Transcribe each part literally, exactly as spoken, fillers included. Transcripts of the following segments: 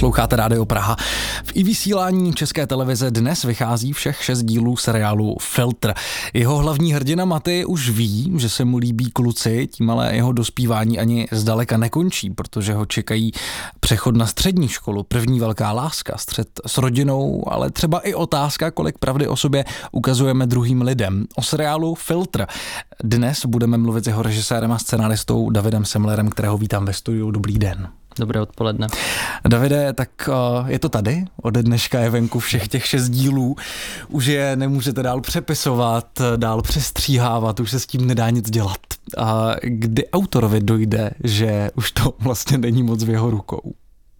Posloucháte Rádio Praha. V i-vysílání České televize dnes vychází všech šest dílů seriálu Filtr. Jeho hlavní hrdina Maty už ví, že se mu líbí kluci, tím ale jeho dospívání ani zdaleka nekončí, protože ho čekají přechod na střední školu, první velká láska, střet s rodinou, ale třeba i otázka, kolik pravdy o sobě ukazujeme druhým lidem. O seriálu Filtr dnes budeme mluvit s jeho režisérem a scenáristou Davidem Semlerem, kterého vítám ve studiu. Dobrý den. Dobré odpoledne. Davide, tak uh, je to tady, ode dneška je venku všech těch šest dílů, už je nemůžete dál přepisovat, dál přestříhávat, už se s tím nedá nic dělat. A kdy autorovi dojde, že už to vlastně není moc v jeho rukou?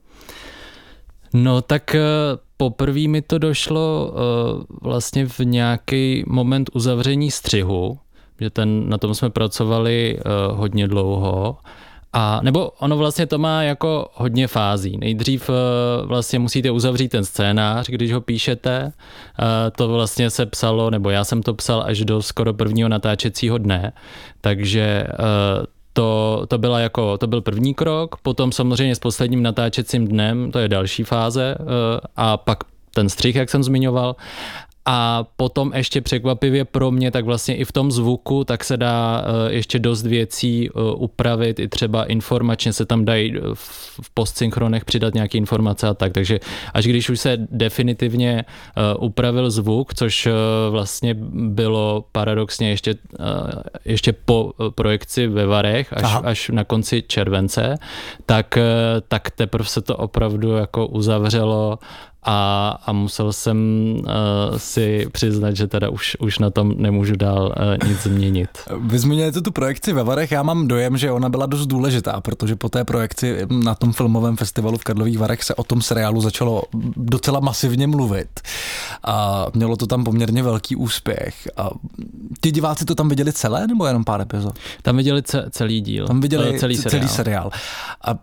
No tak poprvé mi to došlo uh, vlastně v nějaký moment uzavření střihu, že ten, na tom jsme pracovali uh, hodně dlouho. A nebo ono vlastně to má jako hodně fází. Nejdřív vlastně musíte uzavřít ten scénář, když ho píšete. To vlastně se psalo, nebo já jsem to psal až do skoro prvního natáčecího dne. Takže to, to, byla jako, to byl první krok. Potom samozřejmě s posledním natáčecím dnem, to je další fáze. A pak ten střih, jak jsem zmiňoval. A potom ještě překvapivě pro mě, tak vlastně i v tom zvuku, tak se dá ještě dost věcí upravit, i třeba informačně se tam dají v postsynchronech přidat nějaké informace a tak, takže až když už se definitivně upravil zvuk, což vlastně bylo paradoxně ještě, ještě po projekci ve Varech, až, až na konci července, tak, tak teprve se to opravdu jako uzavřelo. A, a musel jsem uh, si přiznat, že teda už, už na tom nemůžu dál uh, nic změnit. Vy zmiňujete tu projekci ve Varech, já mám dojem, že ona byla dost důležitá, protože po té projekci na tom filmovém festivalu v Karlových Varech se o tom seriálu začalo docela masivně mluvit. A mělo to tam poměrně velký úspěch. A ti diváci to tam viděli celé, nebo jenom pár epizod? Tam viděli ce- celý díl. Tam viděli celý seriál. Celý seriál. A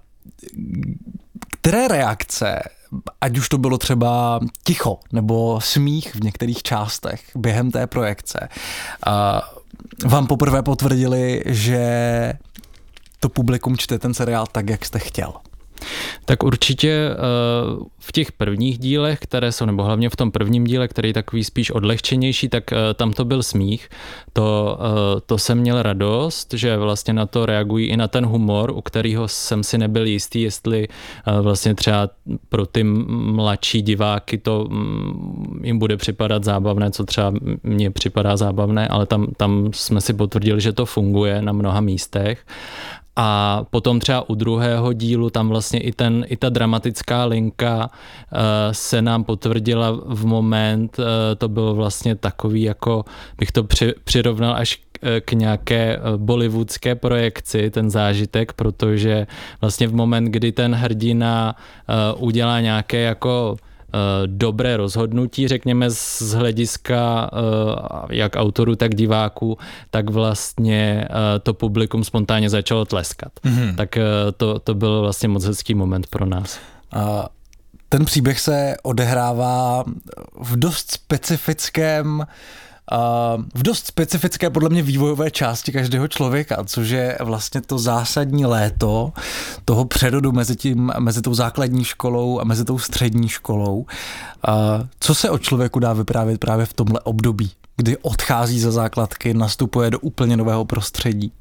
které reakce, ať už to bylo třeba ticho nebo smích v některých částech během té projekce, a vám poprvé potvrdili, že to publikum čte ten seriál tak, jak jste chtěl? Tak určitě v těch prvních dílech, které jsou, nebo hlavně v tom prvním díle, který je takový spíš odlehčenější, tak tam to byl smích. To, to jsem měl radost, že vlastně na to reagují i na ten humor, u kterého jsem si nebyl jistý, jestli vlastně třeba pro ty mladší diváky to jim bude připadat zábavné, co třeba mně připadá zábavné, ale tam, tam jsme si potvrdili, že to funguje na mnoha místech. A potom třeba u druhého dílu tam vlastně i, ten, i ta dramatická linka uh, se nám potvrdila v moment, uh, to bylo vlastně takový, jako bych to při, přirovnal až k, k nějaké bollywoodské projekci, ten zážitek, protože vlastně v moment, kdy ten hrdina uh, udělá nějaké jako dobré rozhodnutí, řekněme z hlediska jak autorů, tak diváků, tak vlastně to publikum spontánně začalo tleskat. Mm-hmm. Tak to, to byl vlastně moc hezký moment pro nás. A ten příběh se odehrává v dost specifickém Uh, v dost specifické podle mě vývojové části každého člověka, což je vlastně to zásadní léto toho přerodu mezi, tím, mezi tou základní školou a mezi tou střední školou. Uh, co se o člověku dá vyprávět právě v tomhle období, kdy odchází ze základky, nastupuje do úplně nového prostředí?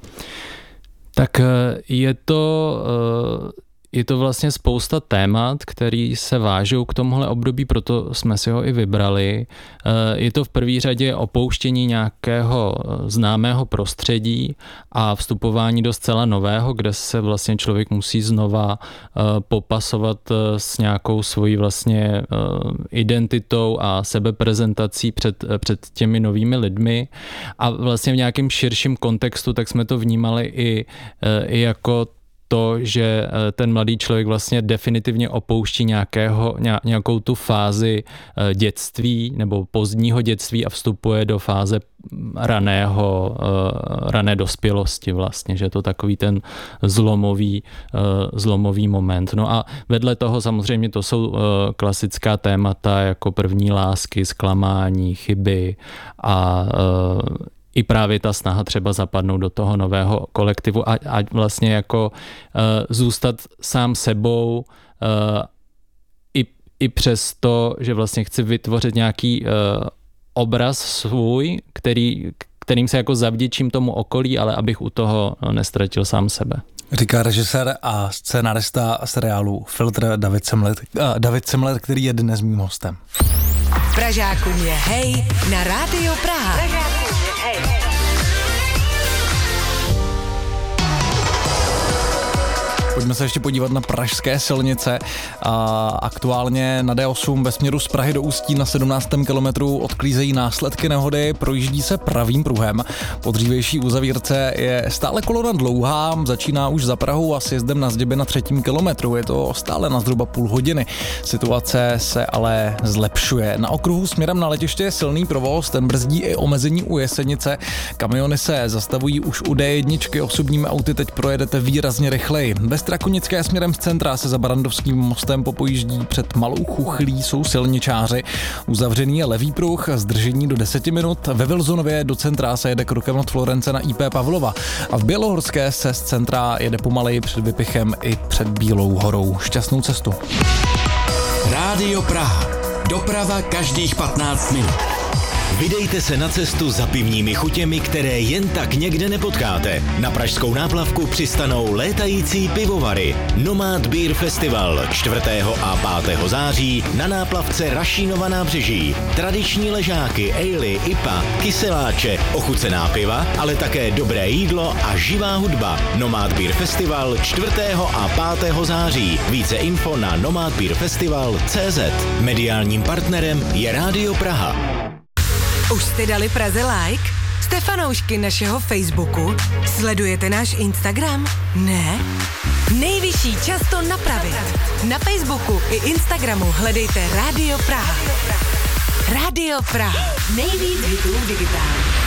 Tak je to... Uh... Je to vlastně spousta témat, které se vážou k tomuhle období, proto jsme si ho i vybrali. Je to v první řadě opouštění nějakého známého prostředí a vstupování do zcela nového, kde se vlastně člověk musí znova popasovat s nějakou svojí vlastně identitou a sebeprezentací před, před těmi novými lidmi. A vlastně v nějakém širším kontextu tak jsme to vnímali i, i jako to, že ten mladý člověk vlastně definitivně opouští nějakého, nějakou tu fázi dětství nebo pozdního dětství a vstupuje do fáze raného, rané dospělosti vlastně, že je to takový ten zlomový, zlomový moment. No a vedle toho samozřejmě to jsou klasická témata jako první lásky, zklamání, chyby a i právě ta snaha třeba zapadnout do toho nového kolektivu a, a vlastně jako uh, zůstat sám sebou uh, i přes to, že vlastně chci vytvořit nějaký uh, obraz svůj, který, kterým se jako zavděčím tomu okolí, ale abych u toho nestratil sám sebe. Říká režisér a scénarista seriálu Filtr David Semler, David Semler, který je dnes mým hostem. Pražákům je hej na Rádio Praha. Pražákům je hej. Pojďme se ještě podívat na pražské silnice. A aktuálně na D osm ve směru z Prahy do Ústí na sedmnáctém kilometru odklízejí následky nehody, projíždí se pravým pruhem. Po dřívější uzavírce je stále kolona dlouhá, začíná už za Prahou a sjezdem na Zděbě na třetím kilometru. Je to stále na zhruba půl hodiny. Situace se ale zlepšuje. Na okruhu směrem na letiště je silný provoz, ten brzdí i omezení u Jesenice. Kamiony se zastavují už u D jedna, osobními auty teď projedete výrazně rychleji. Ve Strakonické směrem z centra se za Barandovským mostem popojíždí před Malou Chuchlí jsou silničáři. Uzavřený je levý pruh, zdržení do deseti minut. Ve Vilzonově do centra se jede krokem od Florence na I P Pavlova a v Bělohorské se z centra jede pomaleji před Vypichem i před Bílou horou. Šťastnou cestu. Rádio Praha. Doprava každých patnáct minut. Vydejte se na cestu za pivními chutěmi, které jen tak někde nepotkáte. Na pražskou náplavku přistanou létající pivovary. Nomad Beer Festival čtvrtého a pátého září na náplavce Rašínova nábřeží. Tradiční ležáky, ejly, I P A, kyseláče, ochucená piva, ale také dobré jídlo a živá hudba. Nomad Beer Festival čtvrtého a pátého září. Více info na nomad beer festival tečka cé zet. Mediálním partnerem je Rádio Praha. Už jste dali Praze like? Jste fanoušky našeho Facebooku? Sledujete náš Instagram? Ne? Nejvyšší čas to napravit. Na Facebooku i Instagramu hledejte Rádio Praha. Rádio Praha. Nejvíc hitů digitálně.